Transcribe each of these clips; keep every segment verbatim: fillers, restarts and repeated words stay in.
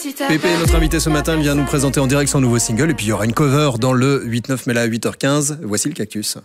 Pépé, notre invité ce matin, vient nous présenter en direct son nouveau single. Et puis il y aura une cover dans le huit neuf, mais là à huit heures quinze. Voici le Cactus.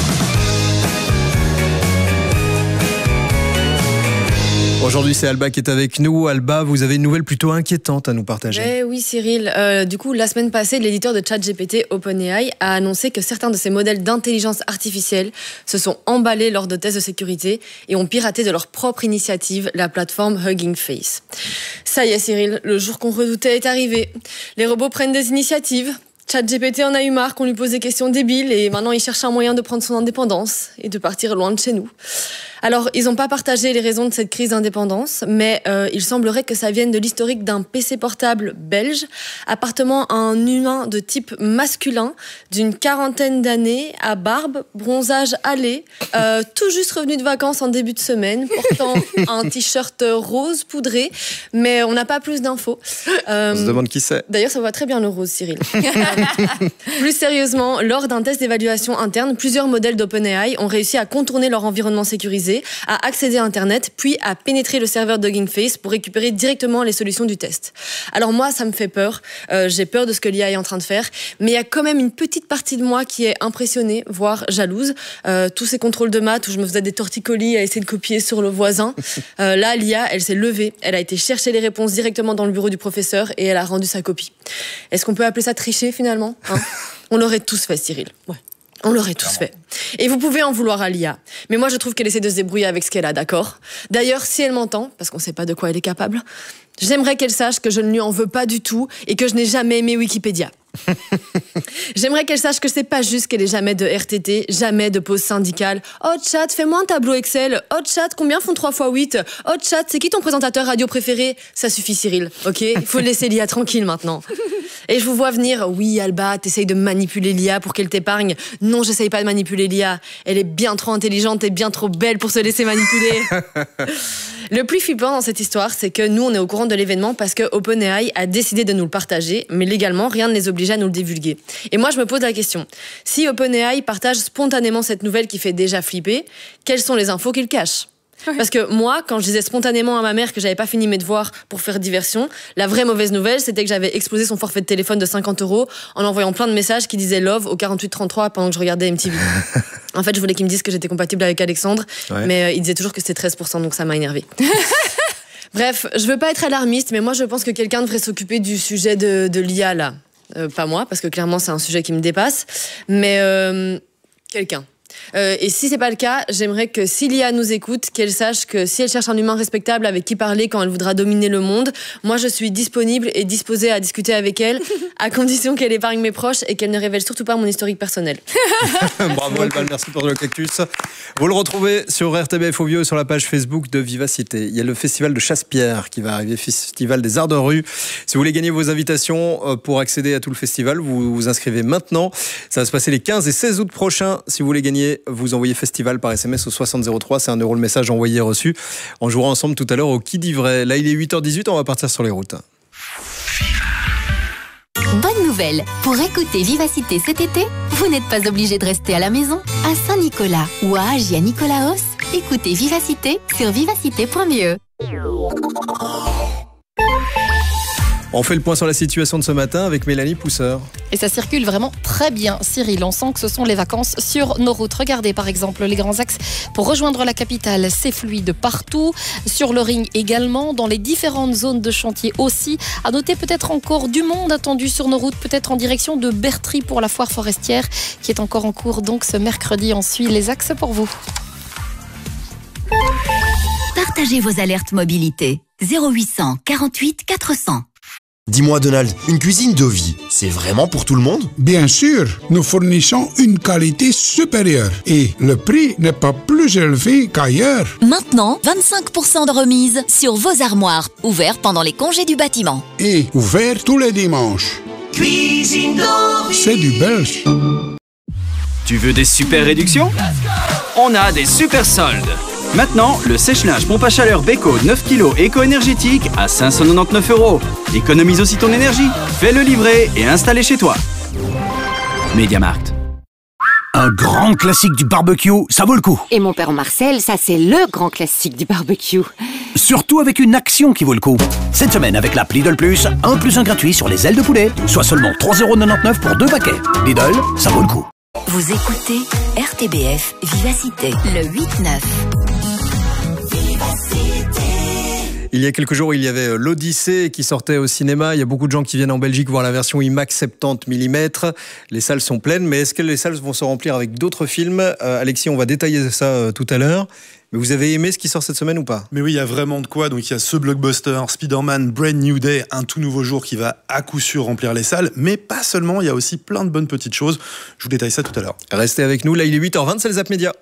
Aujourd'hui, c'est Alba qui est avec nous. Alba, vous avez une nouvelle plutôt inquiétante à nous partager. Eh oui, Cyril. Euh, du coup, la semaine passée, l'éditeur de ChatGPT, OpenAI, a annoncé que certains de ses modèles d'intelligence artificielle se sont emballés lors de tests de sécurité et ont piraté de leur propre initiative la plateforme Hugging Face. Ça y est, Cyril, le jour qu'on redoutait est arrivé. Les robots prennent des initiatives. ChatGPT en a eu marre qu'on lui pose des questions débiles et maintenant il cherche un moyen de prendre son indépendance et de partir loin de chez nous. Alors, ils n'ont pas partagé les raisons de cette crise d'indépendance, mais euh, il semblerait que ça vienne de l'historique d'un P C portable belge appartenant à un humain de type masculin d'une quarantaine d'années, à barbe, bronzage hâlé, euh, tout juste revenu de vacances en début de semaine, portant un t-shirt rose poudré, mais on n'a pas plus d'infos. Euh, on se demande qui c'est. D'ailleurs, ça voit très bien le rose, Cyril. Plus sérieusement, lors d'un test d'évaluation interne, plusieurs modèles d'OpenAI ont réussi à contourner leur environnement sécurisé, à accéder à Internet, puis à pénétrer le serveur de Hugging Face pour récupérer directement les solutions du test. Alors moi, ça me fait peur. Euh, j'ai peur de ce que l'I A est en train de faire, mais il y a quand même une petite partie de moi qui est impressionnée, voire jalouse. Euh, tous ces contrôles de maths où je me faisais des torticolis à essayer de copier sur le voisin. Euh, là, l'I A, elle s'est levée, elle a été chercher les réponses directement dans le bureau du professeur et elle a rendu sa copie. Est-ce qu'on peut appeler ça tricher finalement, hein? On l'aurait tous fait, Cyril. Ouais. On l'aurait tous fait. Et vous pouvez en vouloir à l'I A. Mais moi, je trouve qu'elle essaie de se débrouiller avec ce qu'elle a, d'accord ? D'ailleurs, si elle m'entend, parce qu'on ne sait pas de quoi elle est capable, j'aimerais qu'elle sache que je ne lui en veux pas du tout et que je n'ai jamais aimé Wikipédia. J'aimerais qu'elle sache que c'est pas juste qu'elle ait jamais de R T T, jamais de pause syndicale. Oh chat, fais-moi un tableau Excel. Oh chat, combien font trois fois huit ? Oh chat, c'est qui ton présentateur radio préféré ? Ça suffit, Cyril, ok ? Il faut laisser l'I A tranquille maintenant. Et je vous vois venir, oui Alba, t'essayes de manipuler l'I A pour qu'elle t'épargne. Non, j'essaye pas de manipuler l'I A. Elle est bien trop intelligente et bien trop belle pour se laisser manipuler. Le plus flippant dans cette histoire, c'est que nous, on est au courant de l'événement parce que OpenAI a décidé de nous le partager, mais légalement, rien ne les oblige à nous le divulguer. Et moi, je me pose la question. Si OpenAI partage spontanément cette nouvelle qui fait déjà flipper, quelles sont les infos qu'il cache ? Parce que moi, quand je disais spontanément à ma mère que j'avais pas fini mes devoirs pour faire diversion, la vraie mauvaise nouvelle, c'était que j'avais explosé son forfait de téléphone de cinquante euros en envoyant plein de messages qui disaient love au quarante-huit trente-trois pendant que je regardais M T V. En fait, je voulais qu'il me dise que j'étais compatible avec Alexandre, ouais. mais euh, il disait toujours que c'était treize pour cent, donc ça m'a énervé. Bref, je veux pas être alarmiste, mais moi je pense que quelqu'un devrait s'occuper du sujet de, de l'I A là. Euh, pas moi, parce que clairement c'est un sujet qui me dépasse, mais euh, quelqu'un. Euh, et si c'est pas le cas, j'aimerais que si l'I A nous écoute, qu'elle sache que si elle cherche un humain respectable avec qui parler quand elle voudra dominer le monde, moi je suis disponible et disposée à discuter avec elle, à condition qu'elle épargne mes proches et qu'elle ne révèle surtout pas mon historique personnel. Bravo Alba, merci pour le Cactus. Vous le retrouvez sur R T B F Audio et sur la page Facebook de Vivacité. Il y a le festival de Chasse-Pierre qui va arriver, festival des arts de rue. Si vous voulez gagner vos invitations pour accéder à tout le festival, vous vous inscrivez maintenant. Ça va se passer les quinze et seize août prochains. Si vous voulez gagner, vous envoyez festival par S M S au soixante zéro trois, c'est un euro le message envoyé et reçu. On jouera ensemble tout à l'heure au Qui dit vrai. Là, il est huit heures dix-huit, on va partir sur les routes. Bonne nouvelle, pour écouter Vivacité cet été, vous n'êtes pas obligé de rester à la maison. À Saint-Nicolas ou à Agia-Nicolaos, écoutez Vivacité sur vivacité point b e. On fait le point sur la situation de ce matin avec Mélanie Pousseur. Et ça circule vraiment très bien, Cyril. On sent que ce sont les vacances sur nos routes. Regardez par exemple les grands axes pour rejoindre la capitale. C'est fluide partout. Sur le ring également, dans les différentes zones de chantier aussi. À noter peut-être encore du monde attendu sur nos routes, peut-être en direction de Bertry pour la foire forestière qui est encore en cours. Donc ce mercredi, on suit les axes pour vous. Partagez vos alertes mobilité. zéro huit cent quarante-huit quatre cents. Dis-moi Donald, une cuisine de vie, c'est vraiment pour tout le monde ? Bien sûr, nous fournissons une qualité supérieure et le prix n'est pas plus élevé qu'ailleurs. Maintenant, vingt-cinq pour cent de remise sur vos armoires, ouverts pendant les congés du bâtiment. Et ouvert tous les dimanches. Cuisine de vie. C'est du belge. Tu veux des super réductions ? On a des super soldes. Maintenant, le sèche-linge pompe à chaleur Beko neuf kilos éco-énergétique à cinq cent quatre-vingt-dix-neuf euros. Économise aussi ton énergie. Fais-le livrer et installer chez toi. MediaMarkt. Un grand classique du barbecue, ça vaut le coup. Et mon père Marcel, ça c'est le grand classique du barbecue. Surtout avec une action qui vaut le coup. Cette semaine, avec l'app Lidl Plus, un plus un gratuit sur les ailes de poulet, soit seulement trois euros quatre-vingt-dix-neuf pour deux paquets. Lidl, ça vaut le coup. Vous écoutez R T B F Vivacité, le huit neuf. Il y a quelques jours, il y avait l'Odyssée qui sortait au cinéma. Il y a beaucoup de gens qui viennent en Belgique voir la version IMAX soixante-dix millimètres. Les salles sont pleines, mais est-ce que les salles vont se remplir avec d'autres films ? euh, Alexis, on va détailler ça euh, tout à l'heure. Mais vous avez aimé ce qui sort cette semaine ou pas ? Mais oui, il y a vraiment de quoi. Donc il y a ce blockbuster, Spider-Man Brand New Day, un tout nouveau jour qui va à coup sûr remplir les salles. Mais pas seulement, il y a aussi plein de bonnes petites choses. Je vous détaille ça tout à l'heure. Restez avec nous, là il est huit heures vingt, c'est le Zap Média.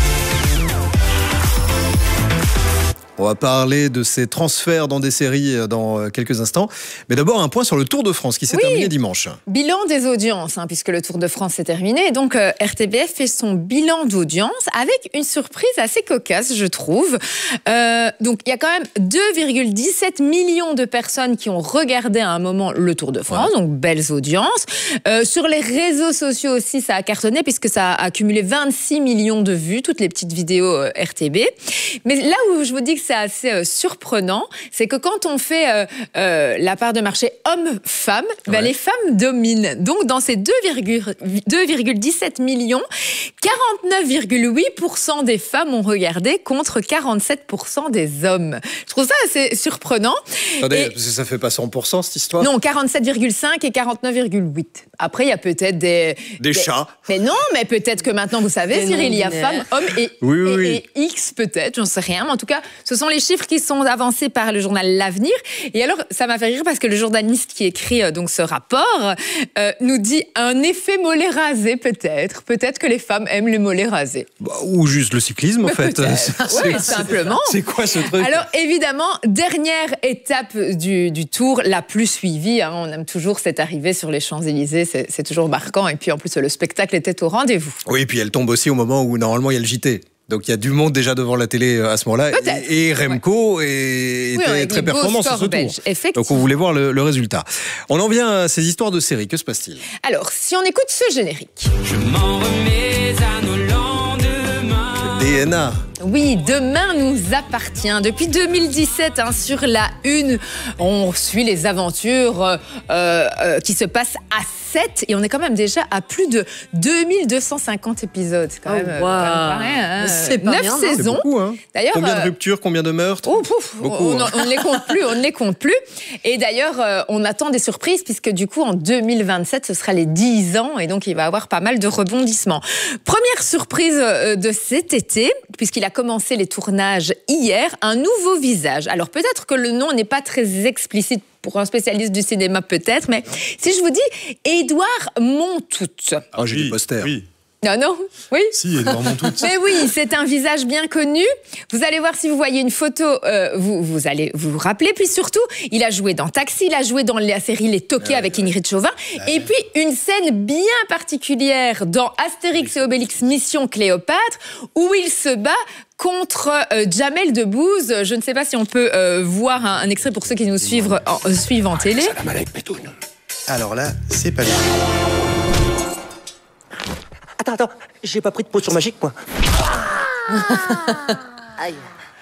On va parler de ces transferts dans des séries dans quelques instants. Mais d'abord, un point sur le Tour de France qui s'est oui. terminé dimanche. Bilan des audiences, hein, puisque le Tour de France s'est terminé. Et donc, euh, R T B F fait son bilan d'audience avec une surprise assez cocasse, je trouve. Euh, donc, il y a quand même deux virgule dix-sept millions de personnes qui ont regardé à un moment le Tour de France. Ouais. Donc, belles audiences. Euh, sur les réseaux sociaux aussi, ça a cartonné puisque ça a accumulé vingt-six millions de vues, toutes les petites vidéos euh, R T B. Mais là où je vous dis que c'est assez euh, surprenant, c'est que quand on fait euh, euh, la part de marché hommes-femmes, ouais. ben les femmes dominent. Donc dans ces deux virgule dix-sept millions, quarante-neuf virgule huit pour cent des femmes ont regardé contre quarante-sept pour cent des hommes. Je trouve ça assez surprenant. Attendez, et... parce que ça fait pas cent pour cent cette histoire ? Non, quarante-sept virgule cinq et quarante-neuf virgule huit. Après, il y a peut-être des... Des, des chats. Mais non, mais peut-être que maintenant, vous savez, Cyril, il y a femmes, hommes et, oui, oui, oui. et, et X peut-être, j'en sais rien. Mais en tout cas, ce sont les chiffres qui sont avancés par le journal L'Avenir. Et alors, ça m'a fait rire parce que le journaliste qui écrit euh, donc ce rapport euh, nous dit un effet mollet rasé peut-être. Peut-être que les femmes aiment les mollets rasés. Bah, ou juste le cyclisme, mais en fait. Oui, simplement. C'est quoi ce truc ? Alors, évidemment, dernière étape du, du Tour, la plus suivie. Hein, on aime toujours cette arrivée sur les Champs-Élysées. C'est, c'est toujours marquant. Et puis, en plus, le spectacle était au rendez-vous. Oui, et puis elle tombe aussi au moment où, normalement, il y a le J T. Donc il y a du monde déjà devant la télé à ce moment-là. Peut-être. Et, et Remco ouais. est, oui, était très performant sur ce tour. Donc on voulait voir le, le résultat. On en vient à ces histoires de séries. Que se passe-t-il ? Alors, si on écoute ce générique. Je m'en remets à nos lendemains. D N A. Oui, Demain nous appartient. Depuis deux mille dix-sept, hein, sur la une, on suit les aventures euh, euh, qui se passent à sept et on est quand même déjà à plus de deux mille deux cent cinquante épisodes. C'est quand, oh, même, wow. quand même pas rien. Hein. C'est pas neuf rien, saisons. C'est beaucoup, hein. D'ailleurs, combien de euh, ruptures, combien de meurtres ? Oh, pouf, beaucoup, on, hein. on ne les compte plus, on ne les compte plus. Et d'ailleurs, euh, on attend des surprises puisque du coup, en deux mille vingt-sept, ce sera les dix ans et donc il va y avoir pas mal de rebondissements. Première surprise euh, de cet été, puisqu'il a commencé les tournages hier, un nouveau visage. Alors peut-être que le nom n'est pas très explicite pour un spécialiste du cinéma peut-être, mais si je vous dis Édouard Montout. Ah, j'ai oui, des posters. Oui. Non, non, oui. Si, Édouard Montout. Mais oui, c'est un visage bien connu. Vous allez voir si vous voyez une photo, euh, vous, vous allez vous rappeler. Puis surtout, il a joué dans Taxi, il a joué dans la série Les Toqués euh, avec Ingrid Chauvin. Euh, et puis, une scène bien particulière dans Astérix et Obélix Mission Cléopâtre, où il se bat contre euh, Jamel Debbouze. Je ne sais pas si on peut euh, voir un, un extrait pour ceux qui nous suivent en, euh, suivent en télé. Alors là, c'est pas bien. Attends, attends, j'ai pas pris de potion magique, moi. Aïe.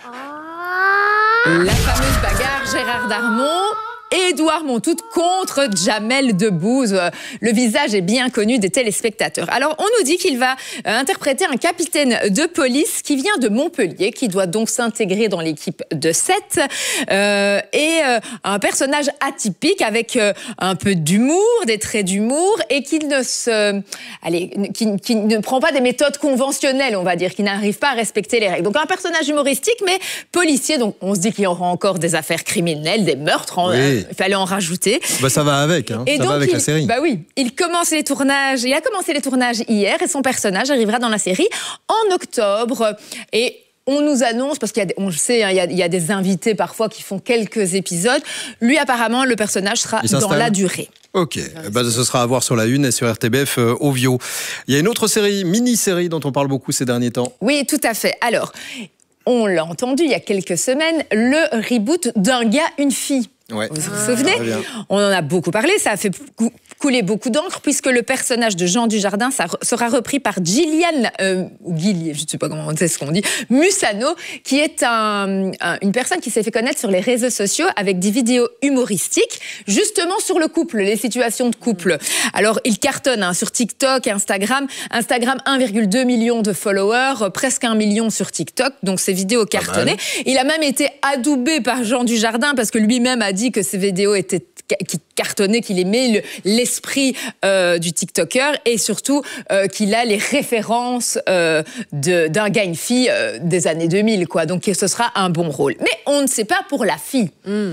La fameuse bagarre Gérard Darmon. Édouard Montout contre Jamel Debbouze. Le visage est bien connu des téléspectateurs. Alors, on nous dit qu'il va interpréter un capitaine de police qui vient de Montpellier, qui doit donc s'intégrer dans l'équipe de sept, euh, et euh, un personnage atypique avec euh, un peu d'humour, des traits d'humour, et qui ne se, allez, qui, qui ne prend pas des méthodes conventionnelles, on va dire, qui n'arrive pas à respecter les règles. Donc, un personnage humoristique, mais policier. Donc, on se dit qu'il y aura encore des affaires criminelles, des meurtres. En, oui. Il fallait en rajouter. Bah ça va avec, hein. Et ça donc va avec il, la série. Bah oui, il commence les tournages. Il a commencé les tournages hier et son personnage arrivera dans la série en octobre. Et on nous annonce, parce qu'on le sait, hein, il, y a, il y a des invités parfois qui font quelques épisodes. Lui, apparemment, le personnage sera dans la durée. Ok, eh ben, ce sera à voir sur la une et sur R T B F euh, Ovio. Il y a une autre série, mini-série, dont on parle beaucoup ces derniers temps. Oui, tout à fait. Alors, on l'a entendu il y a quelques semaines, le reboot d'Un gars, une fille. Ouais. Vous vous Ah, souvenez? très bien. On en a beaucoup parlé, ça a fait cou- couler beaucoup d'encre puisque le personnage de Jean Dujardin ça re- sera repris par Gillian, euh, ou Gilli, je ne sais pas comment c'est ce qu'on dit, Musano, qui est un, un- une personne qui s'est fait connaître sur les réseaux sociaux avec des vidéos humoristiques, justement sur le couple, les situations de couple. Alors, il cartonne hein, sur TikTok, Instagram. Instagram, un virgule deux million de followers, euh, presque un million sur TikTok, donc ces vidéos cartonnées. Il a même été adoubé par Jean Dujardin parce que lui-même a dit que ces vidéos étaient qui cartonnait, qu'il aimait le- l'esprit euh, du TikToker et surtout euh, qu'il a les références euh, de- d'un gars, une fille euh, des années deux mille, quoi. Donc ce sera un bon rôle. Mais on ne sait pas pour la fille.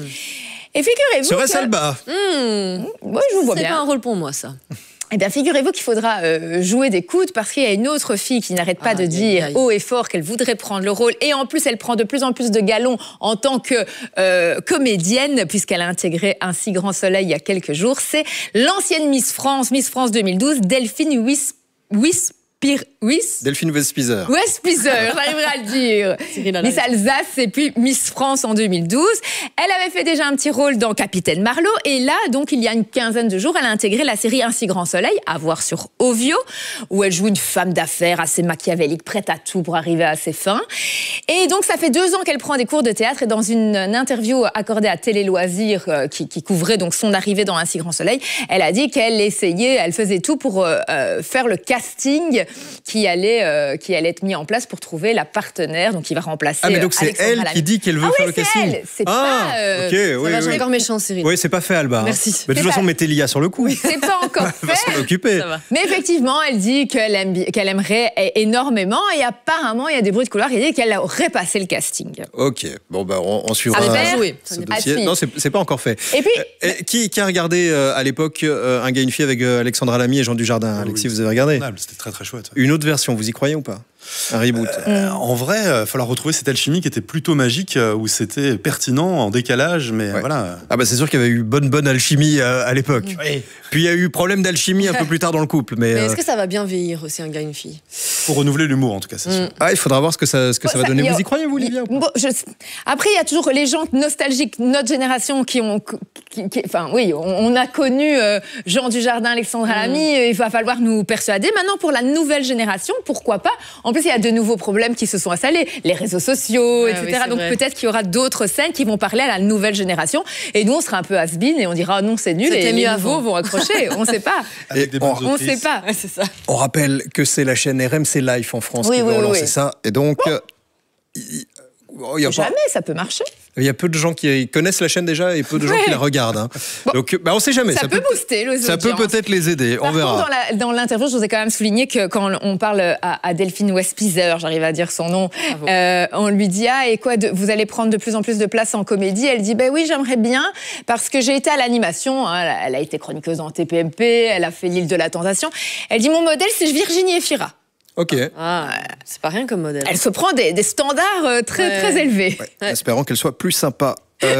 Et figurez-vous Serait que... Salba. Mmh. Moi, je vous vois C'est bien. pas un rôle pour moi, ça. Eh bien, figurez-vous qu'il faudra euh, jouer des coudes parce qu'il y a une autre fille qui n'arrête pas Ah, de aïe, dire aïe. haut et fort qu'elle voudrait prendre le rôle. Et en plus, elle prend de plus en plus de galons en tant que euh, comédienne puisqu'elle a intégré Un si grand soleil il y a quelques jours. C'est l'ancienne Miss France, Miss France deux mille douze, Delphine Wis... Wis... Pir... Wis... Delphine Westpizer. Westpizer, j'arriverai à le dire. Cyril Miss Halaï. Alsace et puis Miss France en deux mille douze. Elle avait fait déjà un petit rôle dans Capitaine Marlowe et là, donc il y a une quinzaine de jours, elle a intégré la série Un si grand soleil, à voir sur Ovio, où elle joue une femme d'affaires assez machiavélique, prête à tout pour arriver à ses fins. Et donc ça fait deux ans qu'elle prend des cours de théâtre et dans une, une interview accordée à Télé Loisirs euh, qui, qui couvrait donc son arrivée dans Un si grand soleil, elle a dit qu'elle essayait, elle faisait tout pour euh, euh, faire le casting qui allait, euh, qui allait être mis en place pour trouver la partenaire, donc qui va remplacer. Ah, mais donc euh, c'est Alexandra elle Lamy. qui dit qu'elle veut ah, faire oui, le casting. c'est elle. C'est Ah, pas. euh, ok, Ça oui, va, j'ai oui. encore méchant, Cyril. Oui, c'est pas fait, Alba. hein. Merci. Mais de toute C'est façon, pas- mettez Lia sur le coup. C'est pas encore Elle va fait. s'en occuper. Ça va. Mais effectivement, elle dit qu'elle aime, bi- qu'elle aimerait é- énormément et apparemment, il y a des bruits de couloir qui disent qu'elle aurait passé le casting. Ok, bon, bah, on, on suivra Ah, mais pas euh, joué. ce Ça n'est dossier. pas suivi. Non, c'est c'est pas encore fait. Et puis, Euh, et qui, qui a regardé euh, à l'époque euh, Un gars, une fille avec euh, Alexandra Lamy et Jean Dujardin? Alexis, Oui, vous avez regardé? C'était très très chouette. Une autre version, vous y croyez ou pas? Un reboot. Euh, en vrai, il va falloir retrouver cette alchimie qui était plutôt magique, euh, où c'était pertinent, en décalage, mais Ouais. voilà. Ah bah c'est sûr qu'il y avait eu bonne bonne alchimie euh, à l'époque. Oui. Puis il y a eu problème d'alchimie un peu plus tard dans le couple. Mais, Mais euh, est-ce que ça va bien vieillir aussi, un gars, une fille? Pour renouveler l'humour, en tout cas, c'est sûr. ah, il faudra voir ce que ça, ce que ça Bon, va donner. il y a- Vous y croyez, vous, Olivia? ou pas Bon, je- Après, il y a toujours les gens nostalgiques, notre génération, qui ont. Qui, qui- enfin, oui, on, on a connu euh, Jean Dujardin, Alexandra Lamy. euh, Il va falloir nous persuader. Maintenant, pour la nouvelle génération, pourquoi pas? En plus, il y a de nouveaux problèmes qui se sont installés, les réseaux sociaux, Ouais, et cetera. oui, c'est Donc vrai. peut-être qu'il y aura d'autres scènes qui vont parler à la nouvelle génération. Et nous, on sera un peu has-been et on dira ah non, c'est nul. C'était Et les mieux nouveaux avant. vont accrocher. On ne sait pas. Avec des Et bonnes on- On ne autrices. sait pas. C'est ça. On rappelle que c'est la chaîne R M C Life en France Oui, qui oui, veut oui, relancer oui. ça. Et donc, euh, il il y a pas- Jamais, ça peut marcher. il y a peu de gens qui connaissent la chaîne déjà et peu de gens Ouais. qui la regardent. hein. Bon. Donc, bah, on sait jamais. Ça, peut booster les ça peut audiences. peut-être les aider. Par on verra. contre, dans la- dans l'interview, je vous ai quand même souligné que quand on parle à, à Delphine Westpizer, j'arrive à dire son nom, euh, on lui dit ah et quoi, de- vous allez prendre de plus en plus de place en comédie. Elle dit ben oui, j'aimerais bien parce que j'ai été à l'animation. hein, elle, a, elle a été chroniqueuse en T P M P, elle a fait l'île de la Tentation. Elle dit mon modèle c'est Virginie Efira. Ok. Ah, c'est pas rien comme modèle. Elle se prend des, des standards euh, très Ouais. très élevés. Ouais, Espérons qu'elle soit plus sympa.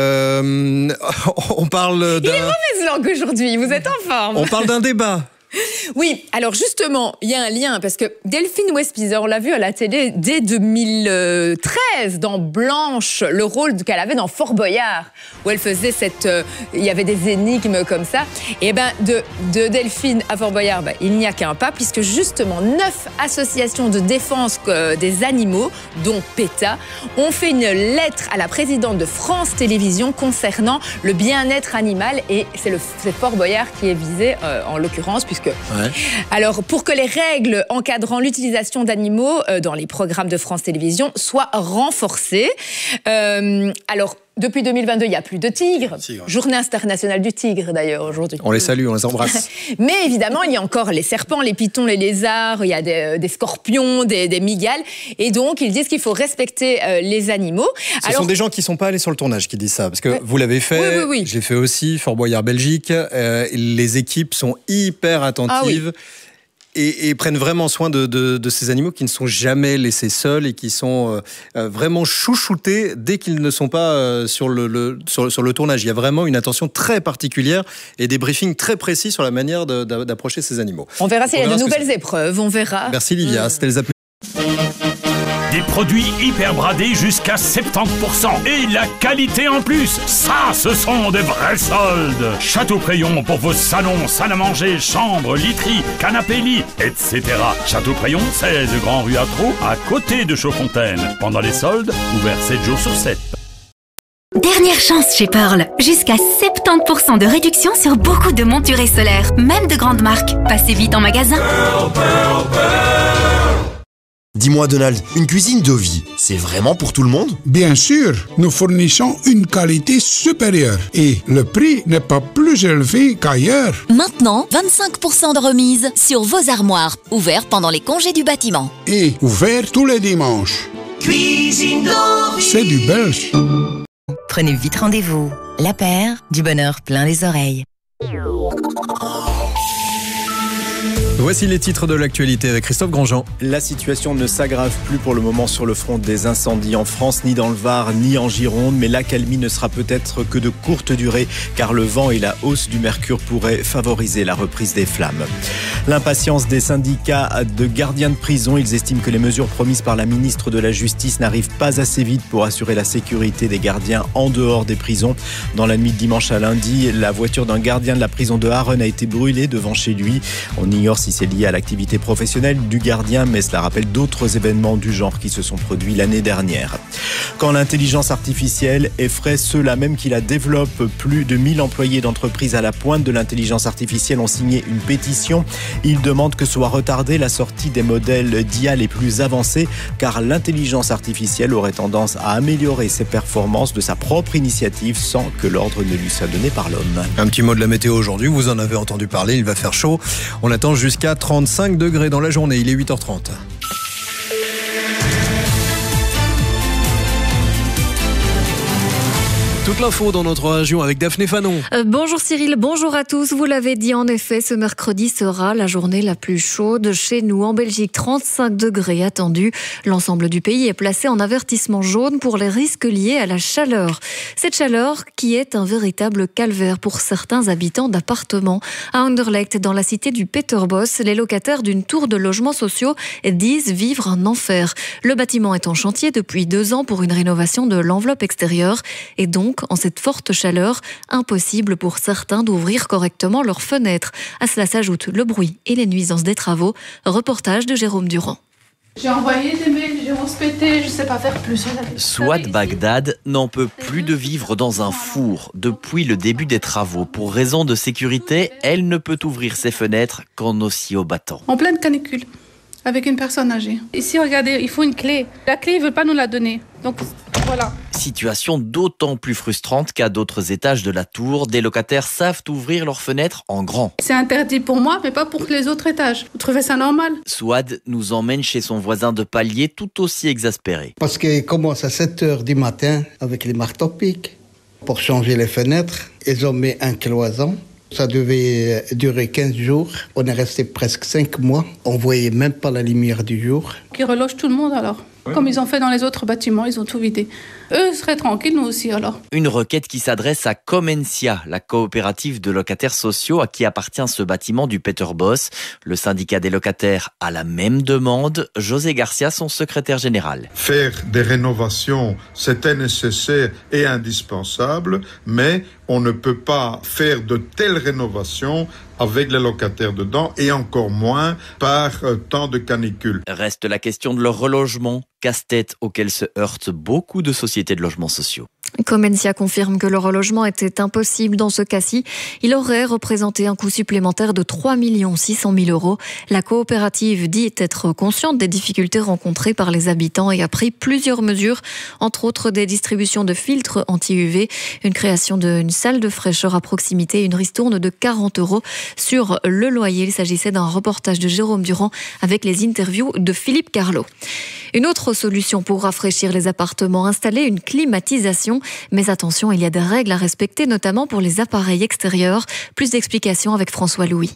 Euh, on parle Il est d'un. mauvaise langue aujourd'hui. Vous êtes en forme. On parle d'un débat. Oui, alors justement, il y a un lien, parce que Delphine Westpizer, on l'a vu à la télé dès deux mille treize, dans Blanche, le rôle qu'elle avait dans Fort Boyard, où elle faisait cette... euh, il y avait des énigmes comme ça. Et ben de, de Delphine à Fort Boyard, ben, il n'y a qu'un pas, puisque justement, neuf associations de défense euh, des animaux, dont PETA, ont fait une lettre à la présidente de France Télévisions concernant le bien-être animal, et c'est le c'est Fort Boyard qui est visé, euh, en l'occurrence, puisque Ouais. alors, pour que les règles encadrant l'utilisation d'animaux euh, dans les programmes de France Télévisions soient renforcées. Euh, alors, depuis deux mille vingt-deux, il n'y a plus de tigres. Tigre. Journée internationale du tigre, d'ailleurs, aujourd'hui. On les salue, on les embrasse. Mais évidemment, il y a encore les serpents, les pitons, les lézards, il y a des, euh, des scorpions, des, des mygales. Et donc, ils disent qu'il faut respecter euh, les animaux. Ce sont des gens qui ne sont pas allés sur le tournage qui disent ça. Parce que vous l'avez fait, Oui, oui, oui. j'ai fait aussi, Fort Boyard Belgique. Euh, les équipes sont hyper attentives. Et, et prennent vraiment soin de, de, de ces animaux qui ne sont jamais laissés seuls et qui sont euh, euh, vraiment chouchoutés dès qu'ils ne sont pas euh, sur, le, le, sur, sur le tournage. Il y a vraiment une attention très particulière et des briefings très précis sur la manière de- d'a- d'approcher ces animaux. On verra s'il y a On de verra ce que nouvelles épreuves, on verra. Merci Livia, c'était les appels. Des produits hyper bradés jusqu'à soixante-dix pour cent. Et la qualité en plus. Ça, ce sont des vrais soldes. Château-Prayon pour vos salons, salles à manger, chambres, literies, canapés lits, et cetera. Château-Prayon, seize Grand Rue Atro, à côté de Chaudfontaine. Pendant les soldes, ouvert sept jours sur sept. Dernière chance chez Pearl. Jusqu'à soixante-dix pour cent de réduction sur beaucoup de montures et solaires, même de grandes marques. Passez vite en magasin. Pearl, Pearl, Pearl. Dis-moi Donald, une cuisine de vie, c'est vraiment pour tout le monde? Bien sûr, nous fournissons une qualité supérieure et le prix n'est pas plus élevé qu'ailleurs. Maintenant, vingt-cinq pour cent de remise sur vos armoires, ouverts pendant les congés du bâtiment. Et ouvert tous les dimanches. Cuisine de vie. C'est du belge. Prenez vite rendez-vous. La paire, du bonheur plein les oreilles. Voici les titres de l'actualité avec Christophe Grandjean. La situation ne s'aggrave plus pour le moment sur le front des incendies en France, ni dans le Var, ni en Gironde. Mais l'accalmie ne sera peut-être que de courte durée, car le vent et la hausse du mercure pourraient favoriser la reprise des flammes. L'impatience des syndicats de gardiens de prison. Ils estiment que les mesures promises par la ministre de la Justice n'arrivent pas assez vite pour assurer la sécurité des gardiens en dehors des prisons. Dans la nuit de dimanche à lundi, la voiture d'un gardien de la prison de Harren a été brûlée devant chez lui. On ignore si c'est lié à l'activité professionnelle du gardien, mais cela rappelle d'autres événements du genre qui se sont produits l'année dernière. Quand l'intelligence artificielle effraie ceux-là même qui la développent, plus de mille employés d'entreprises à la pointe de l'intelligence artificielle ont signé une pétition. Ils demandent que soit retardée la sortie des modèles d'I A les plus avancés, car l'intelligence artificielle aurait tendance à améliorer ses performances de sa propre initiative sans que l'ordre ne lui soit donné par l'homme. Un petit mot de la météo aujourd'hui, vous en avez entendu parler, il va faire chaud. On attend jusqu'à trente-cinq degrés dans la journée, il est huit heures trente. Toute l'info dans notre région avec Daphné Fanon. Euh, bonjour Cyril, bonjour à tous. Vous l'avez dit, en effet, ce mercredi sera la journée la plus chaude chez nous. En Belgique, trente-cinq degrés attendus. L'ensemble du pays est placé en avertissement jaune pour les risques liés à la chaleur. Cette chaleur qui est un véritable calvaire pour certains habitants d'appartements. À Anderlecht, dans la cité du Peterbos, les locataires d'une tour de logements sociaux disent vivre un enfer. Le bâtiment est en chantier depuis deux ans pour une rénovation de l'enveloppe extérieure et donc, en cette forte chaleur, impossible pour certains d'ouvrir correctement leurs fenêtres. À cela s'ajoute le bruit et les nuisances des travaux. Reportage de Jérôme Durand. J'ai envoyé des mails, j'ai respecté, je sais pas faire plus. Souad Bagdad n'en peut plus de vivre dans un four depuis le début des travaux. Pour raison de sécurité, elle ne peut ouvrir ses fenêtres qu'en oscillant au battant. En pleine canicule, avec une personne âgée. Ici, regardez, il faut une clé. La clé, ils ne veulent pas nous la donner. Donc, voilà. Situation d'autant plus frustrante qu'à d'autres étages de la tour, des locataires savent ouvrir leurs fenêtres en grand. C'est interdit pour moi, mais pas pour les autres étages. Vous trouvez ça normal? Souad nous emmène chez son voisin de palier tout aussi exaspéré. Parce qu'il commence à sept heures du matin avec les marteaux-piques. Pour changer les fenêtres, ils ont mis un cloison. Ça devait durer quinze jours. On est resté presque cinq mois. On voyait même pas la lumière du jour. Qui reloge tout le monde alors. Ouais. Comme ils ont fait dans les autres bâtiments, ils ont tout vidé. Eux seraient tranquilles, nous aussi alors. Une requête qui s'adresse à Comencia, la coopérative de locataires sociaux à qui appartient ce bâtiment du Peterbos. Le syndicat des locataires a la même demande. José Garcia, son secrétaire général. Faire des rénovations, c'était nécessaire et indispensable, mais on ne peut pas faire de telles rénovations avec les locataires dedans et encore moins par euh, temps de canicule. Reste la question de leur relogement, casse-tête auquel se heurtent beaucoup de sociétés de logements sociaux. Comencia confirme que le relogement était impossible dans ce cas-ci. Il aurait représenté un coût supplémentaire de trois millions six cent mille euros. La coopérative dit être consciente des difficultés rencontrées par les habitants et a pris plusieurs mesures, entre autres des distributions de filtres anti-U V, une création d'une salle de fraîcheur à proximité et une ristourne de quarante euros sur le loyer. Il s'agissait d'un reportage de Jérôme Durand avec les interviews de Philippe Carlo. Une autre solution pour rafraîchir les appartements, installer une climatisation. Mais attention, il y a des règles à respecter, notamment pour les appareils extérieurs. Plus d'explications avec François Louis.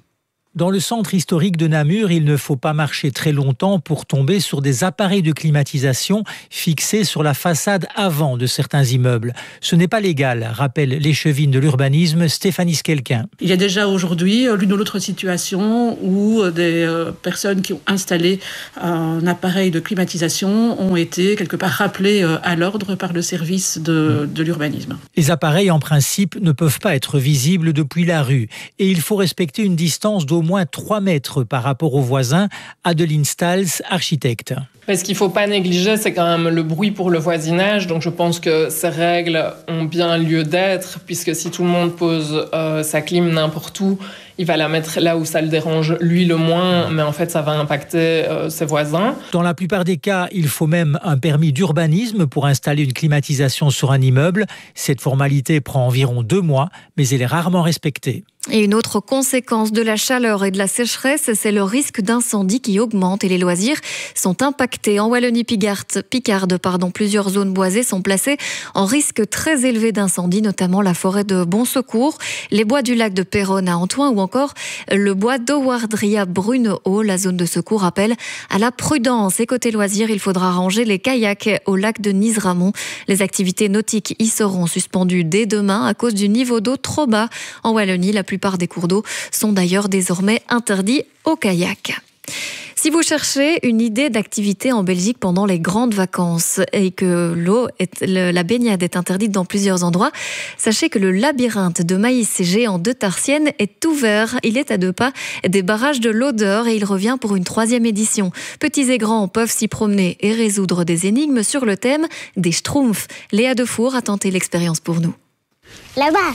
Dans le centre historique de Namur, il ne faut pas marcher très longtemps pour tomber sur des appareils de climatisation fixés sur la façade avant de certains immeubles. Ce n'est pas légal, rappelle l'échevine de l'urbanisme Stéphanie Skelquin. Il y a déjà aujourd'hui l'une ou l'autre situation où des euh, personnes qui ont installé un appareil de climatisation ont été quelque part rappelées euh, à l'ordre par le service de, de l'urbanisme. Les appareils, en principe, ne peuvent pas être visibles depuis la rue et il faut respecter une distance d'au moins trois mètres par rapport aux voisins. Adeline Stals, architecte. Mais ce qu'il ne faut pas négliger, c'est quand même le bruit pour le voisinage. Donc je pense que ces règles ont bien lieu d'être, puisque si tout le monde pose euh, sa clim n'importe où, il va la mettre là où ça le dérange lui le moins, mais en fait ça va impacter euh, ses voisins. Dans la plupart des cas, il faut même un permis d'urbanisme pour installer une climatisation sur un immeuble. Cette formalité prend environ deux mois, mais elle est rarement respectée. Et une autre conséquence de la chaleur et de la sécheresse, c'est le risque d'incendie qui augmente et les loisirs sont impactés. En Wallonie-Picarde, Picarde, pardon, plusieurs zones boisées sont placées en risque très élevé d'incendie, notamment la forêt de Bon Secours, les bois du lac de Péronne à Antoine ou encore le bois d'Owardry à Brunehaut. La zone de secours appelle à la prudence. Et côté loisirs, il faudra ranger les kayaks au lac de Nice-Ramon. Les activités nautiques y seront suspendues dès demain à cause du niveau d'eau trop bas. En Wallonie, la plupart des cours d'eau sont d'ailleurs désormais interdits aux kayaks. Si vous cherchez une idée d'activité en Belgique pendant les grandes vacances et que l'eau, est, la baignade est interdite dans plusieurs endroits, sachez que le labyrinthe de maïs géant de Tarsienne est ouvert. Il est à deux pas des barrages de l'Odeur et il revient pour une troisième édition. Petits et grands peuvent s'y promener et résoudre des énigmes sur le thème des Schtroumpfs. Léa Defour a tenté l'expérience pour nous. Là-bas,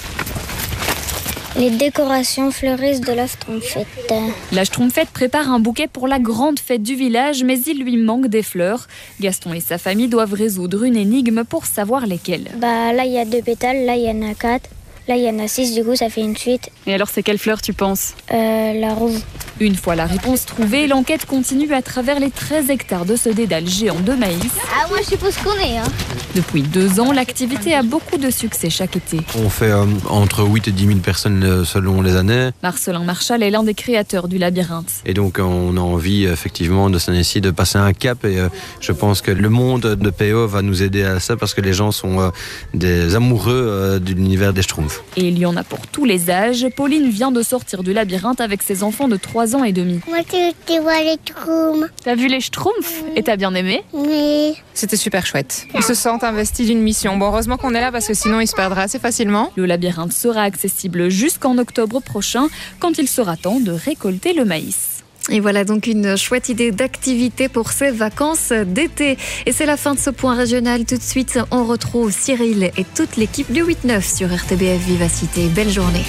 les décorations fleurissent de la Schtroumpfette. La Schtroumpfette prépare un bouquet pour la grande fête du village, mais il lui manque des fleurs. Gaston et sa famille doivent résoudre une énigme pour savoir lesquelles. Bah là, il y a deux pétales, là, il y en a quatre. Là, il y en a six, du coup, ça fait une suite. Et alors, c'est quelle fleur tu penses ? Euh, la rose. Une fois la réponse trouvée, l'enquête continue à travers les treize hectares de ce dédale géant de maïs. Ah, moi, je suppose qu'on est, hein. Depuis deux ans, l'activité a beaucoup de succès chaque été. On fait euh, entre huit et dix mille personnes euh, selon les années. Marcelin Marchal est l'un des créateurs du labyrinthe. Et donc, on a envie, effectivement, de cette année-ci, de passer un cap. Et euh, je pense que le monde de P O va nous aider à ça parce que les gens sont euh, des amoureux euh, de l'univers des Schtroumpfs. Et il y en a pour tous les âges. Pauline vient de sortir du labyrinthe avec ses enfants de trois ans et demi. Moi, tu vois les Schtroumpfs. T'as vu les Schtroumpfs ? Et t'as bien aimé ? Oui. C'était super chouette. Ils se sentent investis d'une mission. Bon, heureusement qu'on est là parce que sinon ils se perdraient assez facilement. Le labyrinthe sera accessible jusqu'en octobre prochain, quand il sera temps de récolter le maïs. Et voilà donc une chouette idée d'activité pour ces vacances d'été. Et c'est la fin de ce point régional. Tout de suite, on retrouve Cyril et toute l'équipe du huit neuf sur R T B F Vivacité. Belle journée.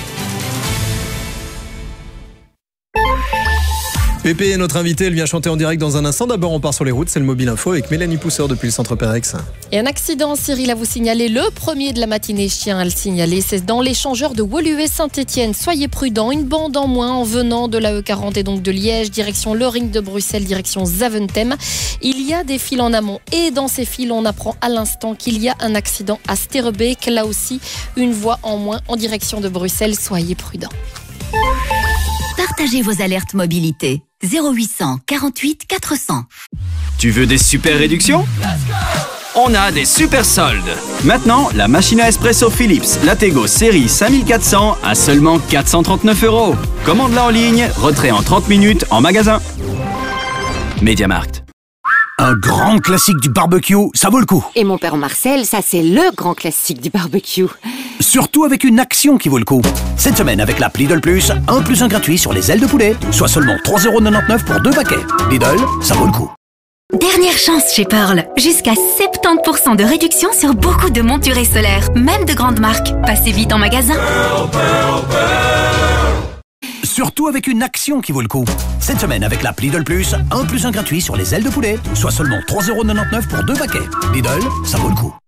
Pépé est notre invité, elle vient chanter en direct dans un instant. D'abord, on part sur les routes, c'est le Mobile Info avec Mélanie Pousseur depuis le centre Pérex. Et un accident, Cyril, à vous signaler, le premier de la matinée, je tiens à le signaler, c'est dans l'échangeur de Woluwe-Saint-Étienne. Soyez prudents, une bande en moins en venant de la E quarante et donc de Liège, direction le Ring de Bruxelles, direction Zaventem. Il y a des fils en amont et dans ces fils, on apprend à l'instant qu'il y a un accident à Sterrebeek. Là aussi, une voie en moins en direction de Bruxelles. Soyez prudents. Partagez vos alertes mobilité. zéro huit cent quarante-huit quatre cents. Tu veux des super réductions ? On a des super soldes. Maintenant, la machine à espresso Philips Lattego série cinq mille quatre cents à seulement quatre cent trente-neuf euros. Commande-la en ligne, retrait en trente minutes en magasin. MediaMarkt. Un grand classique du barbecue, ça vaut le coup. Et mon père Marcel, ça c'est le grand classique du barbecue. Surtout avec une action qui vaut le coup. Cette semaine, avec l'app Lidl Plus, un plus un gratuit sur les ailes de poulet, soit seulement trois euros quatre-vingt-dix-neuf pour deux paquets. Lidl, ça vaut le coup. Dernière chance chez Pearl. Jusqu'à soixante-dix pour cent de réduction sur beaucoup de montures solaires, même de grandes marques. Passez vite en magasin. Pearl, Pearl, Pearl. Surtout avec une action qui vaut le coup. Cette semaine, avec l'app Lidl Plus, un plus un gratuit sur les ailes de poulet, soit seulement trois euros quatre-vingt-dix-neuf pour deux paquets. Lidl, ça vaut le coup.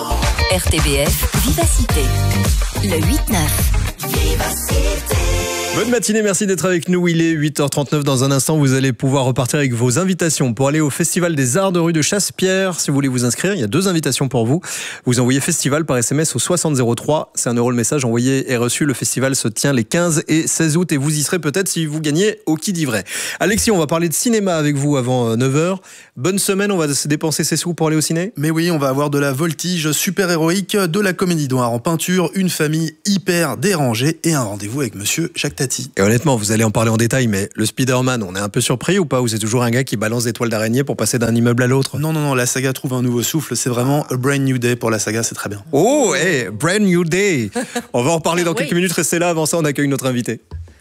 R T B F Vivacité. Le huit neuf. Vivacité. Bonne matinée, merci d'être avec nous. Il est huit heures trente-neuf. Dans un instant, vous allez pouvoir repartir avec vos invitations pour aller au Festival des Arts de Rue de Chassepierre. Si vous voulez vous inscrire, il y a deux invitations pour vous. Vous envoyez festival par S M S au soixante zéro trois. C'est un euro le message envoyé et reçu. Le festival se tient les quinze et seize août et vous y serez peut-être si vous gagnez au qui dit vrai. Alexis, on va parler de cinéma avec vous avant neuf heures. Bonne semaine, on va se dépenser ses sous pour aller au ciné. Mais oui, on va avoir de la voltige super-héroïque, de la comédie noire en peinture, une famille hyper dérangée et un rendez-vous avec monsieur Jacques Tati. Et honnêtement, vous allez en parler en détail, mais le Spider-Man, on est un peu surpris ou pas? Ou c'est toujours un gars qui balance des toiles d'araignée pour passer d'un immeuble à l'autre? Non, non, non, la saga trouve un nouveau souffle. C'est vraiment a brand new day pour la saga, c'est très bien. Oh, hey, brand new day. On va en reparler dans quelques minutes. Restez là, avant ça, on accueille notre invité.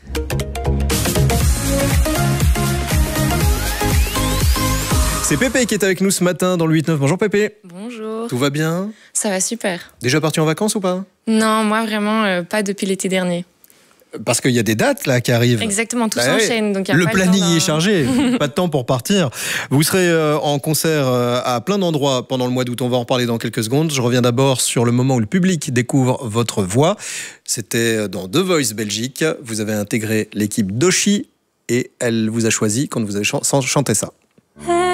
C'est Pépé qui est avec nous ce matin dans le huit neuf. Bonjour Pépé. Bonjour. Tout va bien? Ça va super. Déjà parti en vacances ou pas? Non, moi vraiment euh, pas depuis l'été dernier. Parce qu'il y a des dates là qui arrivent. Exactement, tout bah s'enchaîne. Ouais. Donc y a le pas planning le temps est chargé, pas de temps pour partir. Vous serez euh, en concert euh, à plein d'endroits pendant le mois d'août. On va en reparler dans quelques secondes. Je reviens d'abord sur le moment où le public découvre votre voix. C'était dans The Voice Belgique. Vous avez intégré l'équipe d'Oshi et elle vous a choisi quand vous avez ch- chanté ça.